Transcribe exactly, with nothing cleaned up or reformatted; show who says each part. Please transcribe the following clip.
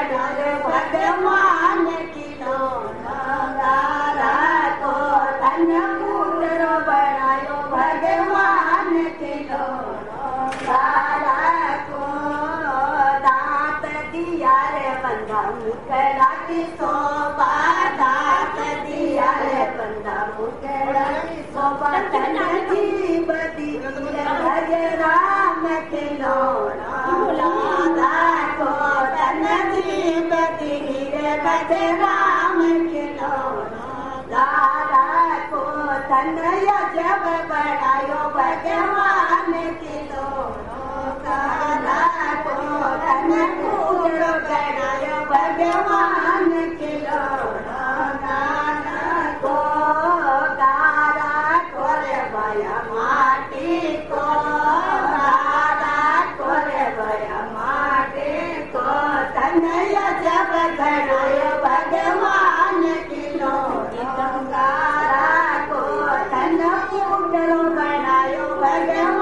Speaker 1: बनायो भगवान खिलौना गारा को धन पुत्र बनायो भगवान खिलौना गारा को दांत दिया रे बंदा मुकड़ा की शोभा दांत दिया रे बंदा मुकड़ा की शोभा धन जीव दिया भज राम खिलौना को धन जीव दिया भज राम खिलौना गारा को धन जब बढ़ायो भगवान खिलौना गारा को धन पुत्र बनायो भगवान खिलौना गारा को गारा को रे भया माटी को गारा को रे भया माटी को धन जब बनायो भगवान खिलौना गारा को धन पुत्र बनायो भगवान